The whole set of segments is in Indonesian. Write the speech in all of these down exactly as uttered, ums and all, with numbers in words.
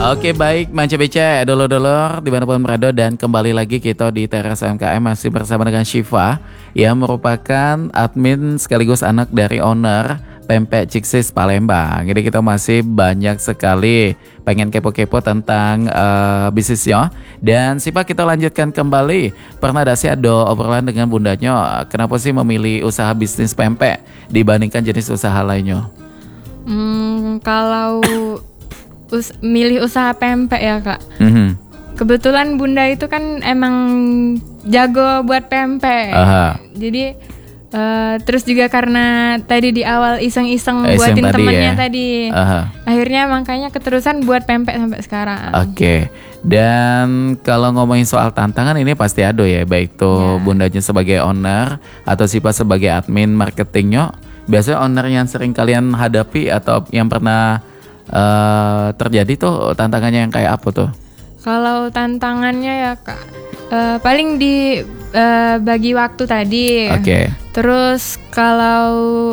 Oke baik, Manca Beca, dulur-dulur dimanapun berada, dan kembali lagi kita di Teras M K M masih bersama dengan Syifa yang merupakan admin sekaligus anak dari owner Pempek Ciksis Palembang. Jadi kita masih banyak sekali pengen kepo-kepo tentang uh, bisnisnya. Dan Syifa, kita lanjutkan kembali. Pernah ada sih ada obrolan dengan bundanya, kenapa sih memilih usaha bisnis pempek dibandingkan jenis usaha lainnya? Hmm, kalau Us- milih usaha pempek ya kak. Mm-hmm. Kebetulan bunda itu kan emang jago buat pempek. Aha. Jadi uh, terus juga karena tadi di awal iseng-iseng Eh, buatin tadi temennya ya? tadi. Aha. Akhirnya makanya keterusan buat pempek sampai sekarang. Oke. Okay. Dan kalau ngomongin soal tantangan ini pasti ada ya, baik tuh Ya. bundanya sebagai owner atau Syifa sebagai admin marketingnya. Biasanya owner yang sering kalian hadapi atau yang pernah Uh, terjadi tuh tantangannya yang kayak apa tuh? Kalau tantangannya ya kak, uh, paling di uh, bagi waktu tadi. Oke. Okay. Terus kalau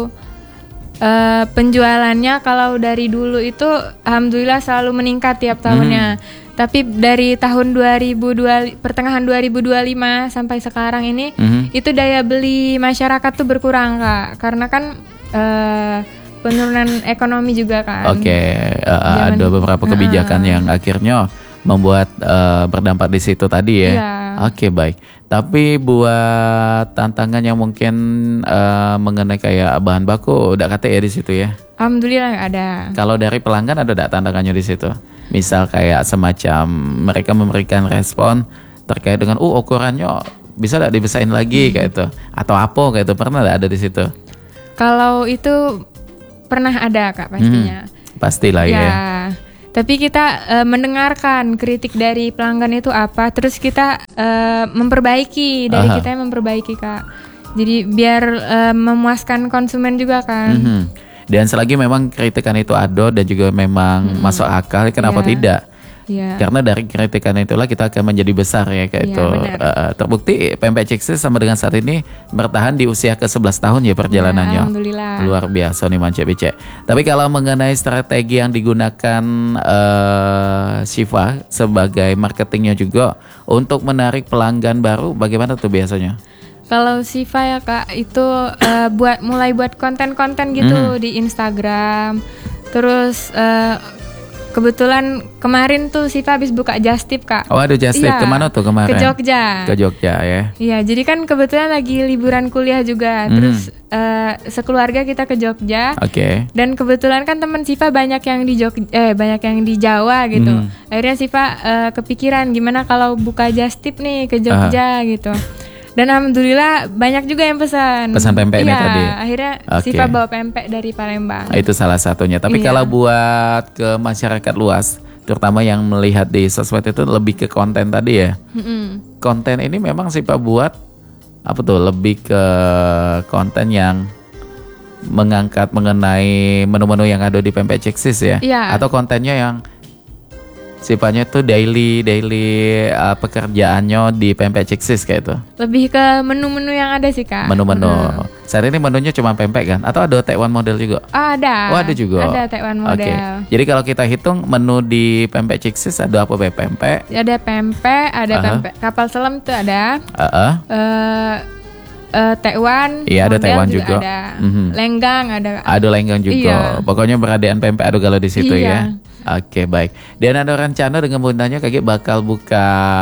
uh, penjualannya kalau dari dulu itu alhamdulillah selalu meningkat tiap tahunnya. Hmm. Tapi dari tahun dua ribu dua, pertengahan dua ribu dua puluh lima sampai sekarang ini, hmm. itu daya beli masyarakat tuh berkurang kak, karena kan uh, penurunan ekonomi juga kan. Oke, okay. uh, ada beberapa kebijakan uh, yang akhirnya membuat uh, berdampak di situ tadi ya. Iya. Oke okay, baik. Tapi buat tantangan yang mungkin uh, mengenai kayak bahan baku, udah kata ya di situ ya. Alhamdulillah ada. Kalau dari pelanggan ada enggak tantangannya di situ? Misal kayak semacam mereka memberikan respon terkait dengan, uh ukurannya bisa enggak dibesain lagi hmm. kayak itu, atau apa kayak itu, pernah enggak ada di situ? Kalau itu pernah ada kak pastinya. Hmm, pastilah ya. Ya. Tapi kita uh, mendengarkan kritik dari pelanggan itu apa, terus kita uh, memperbaiki dari Aha. kita yang memperbaiki kak. Jadi biar uh, memuaskan konsumen juga kan. Mm-hmm. Dan selagi memang kritikan itu ada dan juga memang mm-hmm. masuk akal, kenapa yeah. tidak? Yeah. Karena dari kritikan itulah kita akan menjadi besar ya kayak yeah, itu. Uh, terbukti Pempek Ciksis sama dengan saat ini bertahan di usia ke sebelas tahun ya perjalanannya. Yeah, alhamdulillah. Luar biasa nih Manca Beca. Tapi kalau mengenai strategi yang digunakan uh, Syifa sebagai marketingnya juga untuk menarik pelanggan baru, bagaimana tuh biasanya? Kalau Syifa ya kak itu uh, buat mulai buat konten-konten gitu mm. di Instagram. Terus uh, kebetulan kemarin tuh Syifa habis buka Just Tip kak. Oh ada Just Tip, ya, kemana tuh kemarin? Ke Jogja. Ke Jogja ya. Iya, jadi kan kebetulan lagi liburan kuliah juga. Mm. Terus uh, sekeluarga kita ke Jogja. Oke. Okay. Dan kebetulan kan teman Syifa banyak yang di Jogja, eh banyak yang di Jawa gitu. Mm. Akhirnya Syifa uh, kepikiran gimana kalau buka Just Tip nih ke Jogja uh. gitu. Dan alhamdulillah banyak juga yang pesan. Pesan pempek iya, tadi. Akhirnya okay. Syifa bawa pempek dari Palembang. Itu salah satunya. Tapi iya. kalau buat ke masyarakat luas, terutama yang melihat di sosmed itu lebih ke konten tadi ya. Mm-hmm. Konten ini memang Syifa buat apa tuh? Lebih ke konten yang mengangkat mengenai menu-menu yang ada di Pempek Ciksis ya. Iya. Atau kontennya yang sifatnya tuh daily daily uh, pekerjaannya di Pempek Ciksis kayak itu. Lebih ke menu-menu yang ada sih kak. Menu-menu. Hmm. Saat ini menunya cuma pempek kan? Atau ada take one model juga? Oh, ada. Oh ada juga. Ada take one model. Okay. Jadi kalau kita hitung menu di Pempek Ciksis ada apa be pempek? Ada pempek, ada uh-huh. pempek kapal selam tuh ada. Uh-uh. Uh, uh, take one. Iya ada take one juga. juga. Ada. Mm-hmm. Lenggang ada. Ada lenggang juga. Iya. Pokoknya beradaan pempek ada kalau di situ iya. ya. Oke baik. Dan ada rencana dengan bundanya kayak bakal buka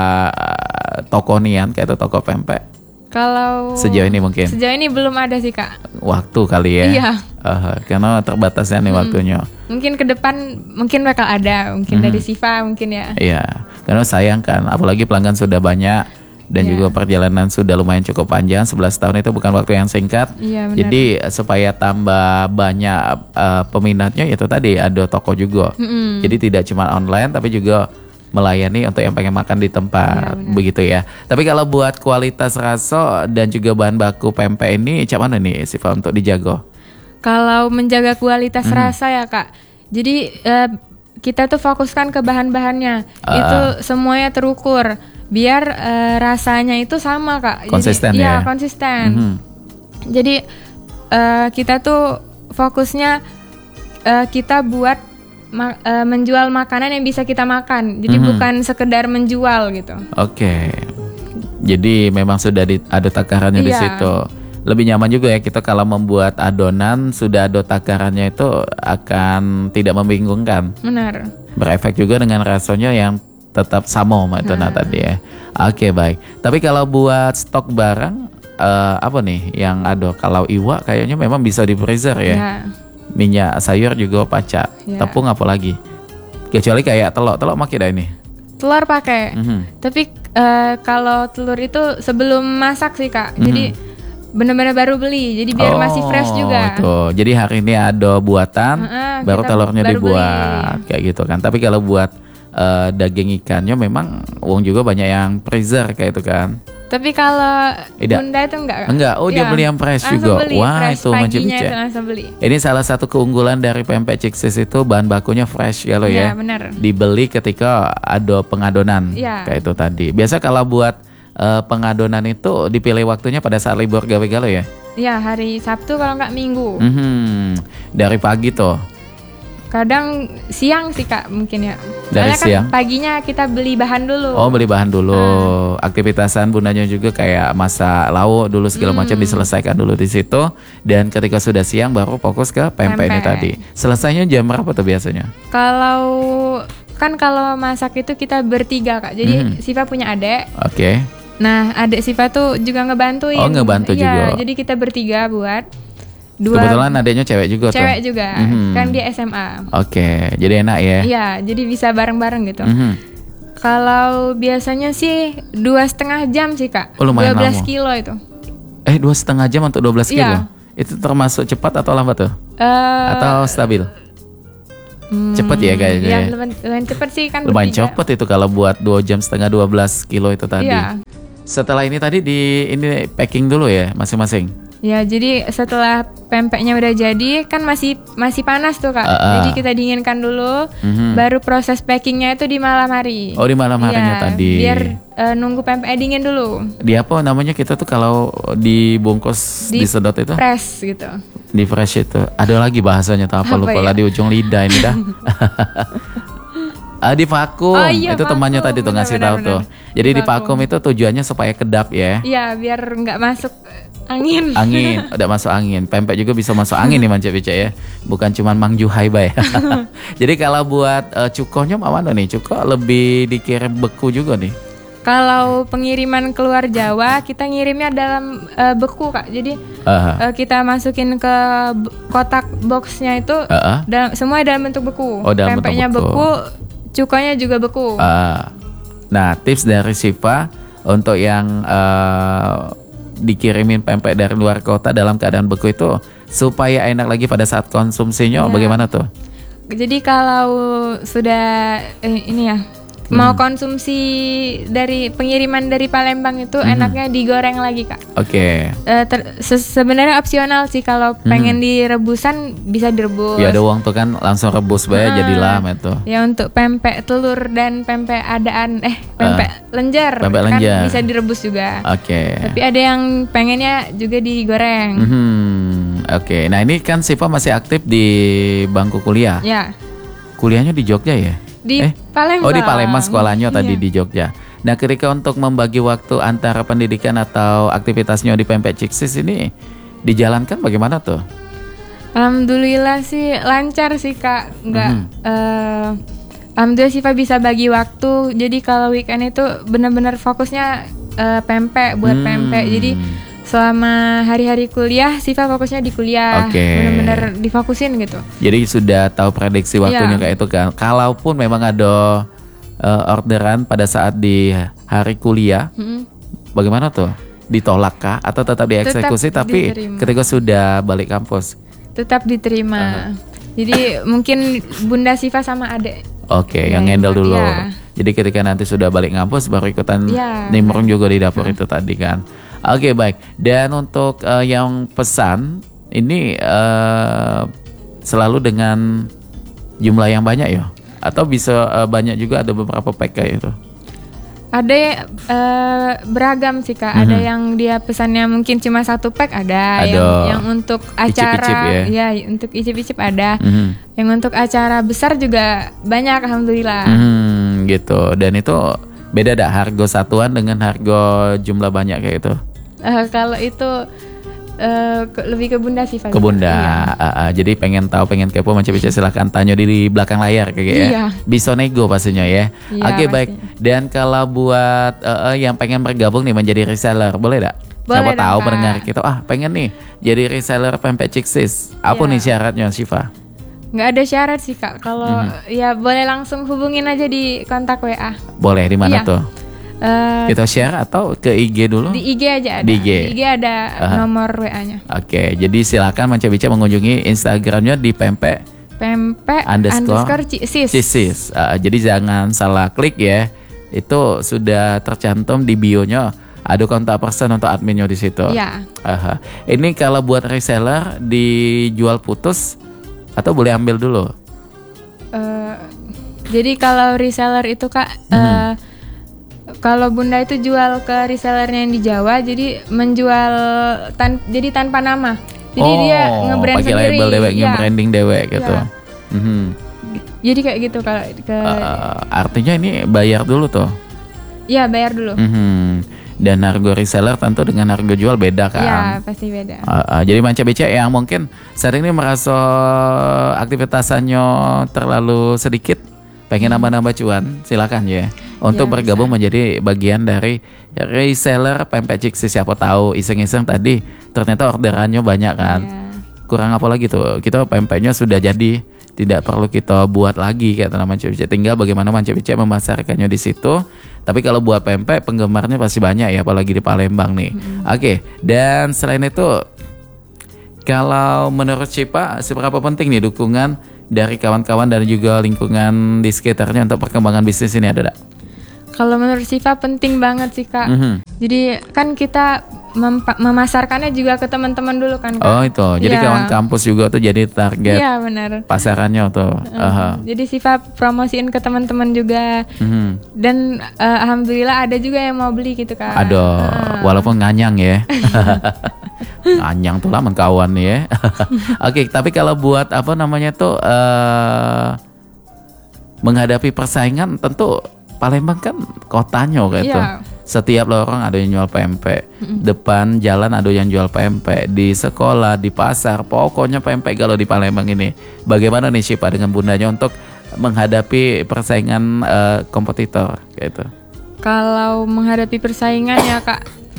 uh, toko nian kayak itu toko pempek. Kalau sejauh ini mungkin. Sejauh ini belum ada sih kak. Waktu kali ya. Iya. Uh, karena terbatasnya nih hmm. waktunya. Mungkin ke depan mungkin bakal ada, mungkin hmm. dari Syifa mungkin ya. Iya. Karena sayang kan, apalagi pelanggan sudah banyak. Dan yeah. juga perjalanan sudah lumayan cukup panjang, sebelas tahun itu bukan waktu yang singkat. Yeah, jadi supaya tambah banyak uh, peminatnya itu tadi ada toko juga. Mm-hmm. Jadi tidak cuma online tapi juga melayani untuk yang pengen makan di tempat, yeah, begitu ya. Tapi kalau buat kualitas rasa dan juga bahan baku pempek ini cak mana nih Syifa untuk dijaga? Kalau menjaga kualitas mm. rasa ya kak, jadi uh, kita tuh fokuskan ke bahan-bahannya. Uh. Itu semuanya terukur. Biar uh, rasanya itu sama kak. Konsisten jadi, ya? Iya konsisten. Mm-hmm. Jadi uh, kita tuh fokusnya uh, kita buat ma- uh, menjual makanan yang bisa kita makan. Jadi Mhm. bukan sekedar menjual gitu. Oke. Jadi memang sudah di, ada takarannya di Iya. situ. Lebih nyaman juga ya kita kalau membuat adonan sudah ada takarannya itu akan tidak membingungkan. Benar. Berefek juga dengan rasanya yang tetap sama Mbak Tona tadi ya. Oke baik. Tapi kalau buat stok barang eh, apa nih yang ada? Kalau iwa kayaknya memang bisa di freezer ya. Ya. Minyak sayur juga paca. Ya. Tepung apa lagi? Kecuali kayak telur, telur makin dah ini. Telur pakai. Mhm. Tapi uh, kalau telur itu sebelum masak sih Kak. Mhm. Jadi benar-benar baru beli. Jadi biar masih fresh juga. Tuh. Jadi hari ini ada buatan, Heeh, baru kita telurnya baru dibuat kayak gitu kan. Tapi kalau buat eh, daging ikannya memang uang juga banyak yang freezer kayak itu kan. Tapi kalau Tidak. Bunda itu enggak Kak? Enggak, oh dia Iya, beli yang fresh langsung juga. beli, Wah, fresh. itu macam Paginya bica. itu langsung beli. Ini salah satu keunggulan dari pempek Ciksis itu bahan bakunya fresh ya lo ya. Iya, benar. Dibeli ketika ada pengadonan Iya. kayak itu tadi. Biasa kalau buat eh, pengadonan itu dipilih waktunya pada saat libur gawe galau ya. Iya, hari Sabtu kalau nggak Minggu. Mhm. Dari pagi tuh. Kadang siang sih Kak mungkin ya. Dari Soalnya kan siang? paginya kita beli bahan dulu. Oh beli bahan dulu. Aktivitasan bundanya juga kayak masak lauk dulu segala macam Hmm. diselesaikan dulu di situ. Dan ketika sudah siang baru fokus ke pempek ini Pempek. tadi. Selesainya jam berapa tuh biasanya? Kalau kan kalau masak itu kita bertiga Kak. Jadi Mhm. Siva punya adik. Oke. Nah, adik Siva tuh juga ngebantuin. Oh, ngebantu Iya, juga. jadi kita bertiga buat dua Kebetulan adanya cewek juga tuh. cewek juga. Mhm. Kan dia S M A. Oke, jadi enak ya. Iya, jadi bisa bareng-bareng gitu. Mhm. Kalau biasanya sih dua setengah jam sih Kak. Oh, lumayan dua belas lama. kilo itu. Eh dua setengah jam untuk dua belas kilo. Iya. Itu termasuk cepat atau lambat tuh? Eh, Atau stabil? hmm, Cepet ya kayaknya Ya, ya? lumayan, lumayan cepet sih kan. Lumayan bertiga. cepet itu kalau buat dua jam setengah dua belas kilo itu tadi. Iya. Setelah ini tadi di ini packing dulu ya masing-masing. Ya, jadi setelah pempeknya udah jadi kan masih masih panas tuh Kak. Ah, ah. Jadi kita dinginkan dulu, Mhm. baru proses packingnya itu di malam hari. Oh di malam harinya Iya, tadi. Biar eh, nunggu pempeknya dingin dulu. Di apa namanya kita tuh kalau dibungkus Di disedot itu? Press gitu. Di fresh itu. Ada lagi bahasanya tuh apa, Apa lupa ya? lah di ujung lidah ini dah. Ah, di vakum. Oh iya, itu temannya vakum. tadi tuh Benar, ngasih benar, tahu tuh. benar. Jadi Di di vakum itu tujuannya supaya kedap ya. Iya, biar nggak masuk angin. Angin, udah masuk angin. Pempek juga bisa masuk angin nih Manca Bica ya. Bukan cuman Mang Juhai bay. Jadi kalau buat uh, cukonya mana nih? Cuko lebih dikirim beku juga nih. Kalau pengiriman keluar Jawa, kita ngirimnya dalam eh, beku Kak. Jadi Aha. eh, kita masukin ke b- kotak boxnya itu Ah, ah. dalam semua dalam bentuk beku. Oh, dalam bentuk Pempeknya beku. beku, cukonya juga beku. Ah. Nah, tips dari Siva untuk yang uh, dikirimin pempek dari luar kota dalam keadaan beku itu supaya enak lagi pada saat konsumsinya, Iya. bagaimana tuh? Jadi kalau sudah eh, ini ya Hmm. mau konsumsi dari pengiriman dari Palembang itu Hmm. enaknya digoreng lagi Kak. Oke. Eh, ter- se- sebenarnya opsional sih kalau pengen direbusan bisa direbus. Hmm. Ya ada uang tuh kan langsung rebus bae Ah. jadi lama tuh. Ya untuk pempek telur dan pempek adaan eh pempek lenjer Ah. Pempek kan lenjer. bisa direbus juga. Oke. Tapi ada yang pengennya juga digoreng. Mhm. Oke. Nah, ini kan Siva masih aktif di bangku kuliah. Ya, Kuliahnya di Jogja ya? di Eh? Palembang. Oh, di Palembang sekolahnya tadi Iya. di Jogja. Nah, ketika untuk membagi waktu antara pendidikan atau aktivitasnya di Pempek Ciksis ini dijalankan bagaimana tuh? Alhamdulillah sih lancar sih Kak. Enggak Mhm. eh, Alhamdulillah Siva bisa bagi waktu. Jadi kalau weekend itu benar-benar fokusnya eh, pempek buat Hmm. pempek. Jadi selama hari-hari kuliah Siva fokusnya di kuliah. Oke. Benar-benar difokusin gitu. Jadi sudah tahu prediksi waktunya Iya. kayak itu kan. Kalaupun memang ada eh, orderan pada saat di hari kuliah, Mm-mm. bagaimana tuh? Ditolak kah atau tetap dieksekusi Tetap tapi diterima. ketika sudah balik kampus? Tetap diterima. Jadi mungkin Bunda Siva sama adek. Oke, Ya, yang yang handle buat- dulu. ya. Jadi ketika nanti sudah balik ngampus baru ikutan Ya. nimbrung juga di dapur itu tadi kan. Oke, baik. Dan untuk eh, yang pesan ini eh, selalu dengan jumlah yang banyak ya? Atau bisa eh, banyak juga ada beberapa pack kayak itu? Ada uh, beragam sih Kak. Mhm. Ada yang dia pesannya mungkin cuma satu pack ada, Ada. yang yang untuk acara Icip-icip ya? untuk icip-icip ada. Mhm. Yang untuk acara besar juga banyak alhamdulillah. Hmm, gitu. Dan itu beda dak harga satuan dengan harga jumlah banyak kayak itu? Uh, kalau itu uh, ke- lebih ke Bunda sih Fazila. Ke Bunda. Iya. Ah, ah. Jadi pengen tahu, pengen kepo macam bisa silahkan tanya di, di belakang layar kayak ya. Iya. Bisa nego pastinya ya. Iya, Oke, baik. pastinya. Dan kalau buat eh, eh, yang pengen bergabung nih menjadi reseller, boleh dak? Boleh Siapa dong, tahu Kak. pendengar kita, ah pengen nih jadi reseller pempek Ciksis. Apa Iya. nih syaratnya, Syifa? Nggak ada syarat sih Kak. Kalau Mhm. ya boleh langsung hubungin aja di kontak W A. Boleh di mana Iya. tuh? Uh, Kita share atau ke I G dulu? di I G aja ada. Di I G. Di I G ada Aha. nomor W A-nya. Oke, jadi silakan Manca-Bica mengunjungi Instagramnya di pempek Pempek Underscore underscore Ciksis. Cisis. Uh, jadi jangan salah klik ya. Itu sudah tercantum di bio-nya. Ada kontak person untuk adminnya di situ. Iya. Aha. Ini kalau buat reseller dijual putus atau boleh ambil dulu? Eh, jadi kalau reseller itu Kak, Mhm. eh, kalau Bunda itu jual ke resellernya yang di Jawa, jadi menjual tan jadi tanpa nama. Jadi dia nge-brand pakai sendiri. label dewek, Iya. nge-branding dewek gitu. Iya. Mhm. Jadi kayak gitu kalau ke Uh, artinya ini bayar dulu tuh. ya bayar dulu. Mhm. Dan harga reseller tentu dengan harga jual beda kan. Iya, pasti beda. Uh, uh, jadi Manca-Bica yang mungkin sering ini merasa aktivitasnya terlalu sedikit, pengen nambah-nambah cuan, silakan ya untuk Ya, bergabung menjadi bagian dari reseller pempek Ciksis. Siapa tahu iseng-iseng tadi ternyata orderannya banyak kan. Iya. Kurang apa lagi tuh, kita pempeknya sudah jadi, tidak perlu kita buat lagi kata Manca-Bica. Tinggal bagaimana Manca-Bica memasarkannya di situ. Tapi kalau buat pempek penggemarnya pasti banyak ya, apalagi di Palembang nih. Oke, dan selain itu, kalau menurut Syifa seberapa penting nih dukungan dari kawan-kawan dan juga lingkungan di sekitarnya untuk perkembangan bisnis ini, ada tak? Kalau menurut Syifa penting banget sih Kak. Mhm. Jadi kan kita mempa- memasarkannya juga ke teman-teman dulu kan Kak. Oh itu, jadi Iya. kawan kampus juga tuh jadi target Iya benar. pasarannya tuh. Aha. Jadi Syifa promosiin ke teman-teman juga. Mhm. Dan eh, alhamdulillah ada juga yang mau beli gitu Kak. Aduh, Heeh. walaupun nganyang ya. Nganyang tuh lah kawan nih ya. Oke, tapi kalau buat apa namanya tuh eh menghadapi persaingan, tentu Palembang kan kotanya kayak Iya. tuh. Setiap lorong ada yang jual pempek. Depan jalan ada yang jual pempek. Di sekolah, di pasar, pokoknya pempek kalau di Palembang ini. Bagaimana nih Syifa dengan bundanya untuk menghadapi persaingan eh, kompetitor gitu? Kalau menghadapi persaingan ya Kak,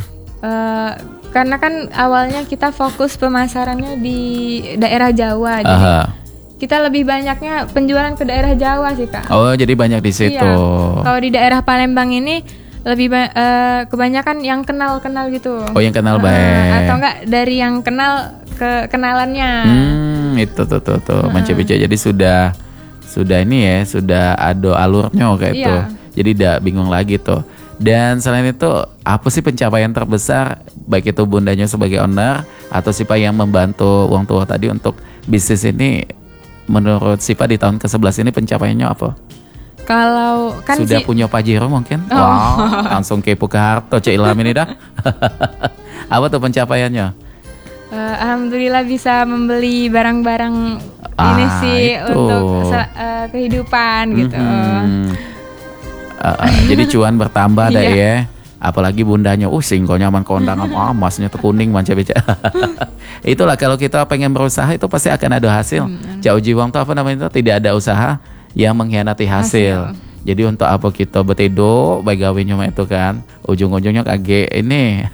eh, karena kan awalnya kita fokus pemasarannya di daerah Jawa, jadi Aha. kita lebih banyaknya penjualan ke daerah Jawa sih Kak. Oh, jadi banyak di situ. Iya. Kalau di daerah Palembang ini lebih ba- eh, kebanyakan yang kenal-kenal gitu. Oh, yang kenal Eh, baik. atau enggak dari yang kenal ke kenalannya. Hmm, itu tuh tuh tuh Manca-Bica. Jadi sudah sudah ini ya, sudah ada alurnya kayak Iya. tuh. Jadi tidak bingung lagi tuh. Dan selain itu, apa sih pencapaian terbesar baik itu bundanya sebagai owner atau Syifa yang membantu uang tua tadi untuk bisnis ini? Menurut Syifa di tahun ke sebelas ini pencapaiannya apa? Kalau kan Sudah sih punya Pajero mungkin? Oh. Wow, langsung kepo ke harto Cik Ilham ini dah. Apa tuh pencapaiannya? eh, alhamdulillah bisa membeli barang-barang Ah, ini sih itu. untuk se- eh, kehidupan gitu. Mhm. Uh, uh, jadi cuan bertambah dah Iya. ya. Apalagi bundanya, uh singkonya aman kondangan, ah masnya tuh kuning Manca-Bica. Itulah kalau kita pengen berusaha itu pasti akan ada hasil. Jauh jiwang tuh apa namanya itu, tidak ada usaha yang mengkhianati hasil. Jadi untuk apa kita betedo baik gawenya mah itu kan ujung-ujungnya kage ini.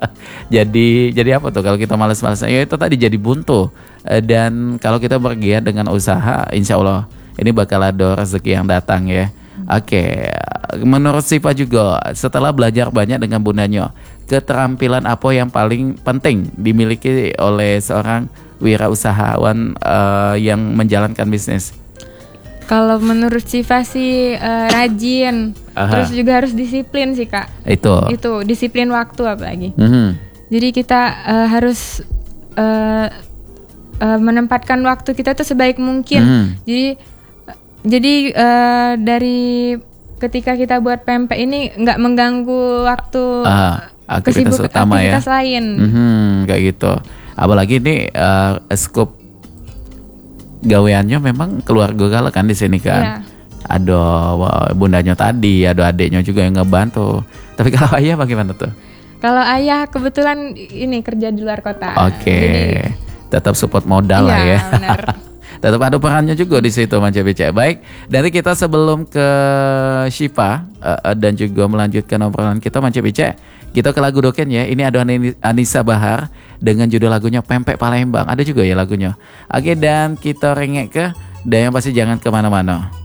jadi jadi apa tuh kalau kita malas-malasan ya itu tadi jadi buntu. Eh, dan kalau kita bergiat dengan usaha, insya Allah ini bakal ada rezeki yang datang ya. Oke, menurut Syifa juga setelah belajar banyak dengan bundanya, keterampilan apa yang paling penting dimiliki oleh seorang wirausahawan eh, yang menjalankan bisnis? Kalau menurut Syifa sih eh, rajin, Aha. terus juga harus disiplin sih Kak. Itu. Itu disiplin waktu apalagi. Mhm. Jadi kita eh, harus eh, eh, menempatkan waktu kita tuh sebaik mungkin. Mhm. Jadi jadi eh, dari ketika kita buat pempek ini nggak mengganggu waktu Ah, aktivitas kesibuk utama ya. aktivitas lain. Mhm, kayak gitu. Apalagi ini uh, skop gaweannya memang keluarga galau kan di sini kan. Iya. Ada wah, bundanya tadi, ada adiknya juga yang ngebantu. Tapi kalau ayah bagaimana tuh? Kalau ayah kebetulan ini kerja di luar kota. Oke, Jadi, tetap support modal lah iya, ya. benar. Tetap ada perannya juga di situ Manca Bica. Baik, dari kita sebelum ke Syifa uh, dan juga melanjutkan obrolan kita Manca Bica, kita ke lagu Doken ya. Ini ada Ani- Anissa Bahar dengan judul lagunya Pempek Palembang. Ada juga ya lagunya. Oke, dan kita rengek ke dan yang pasti jangan kemana-mana.